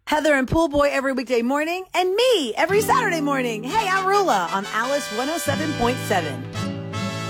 Heather and Pool Boy every weekday morning, and me every Saturday morning. Hey, I'm Rula on Alice 107.7.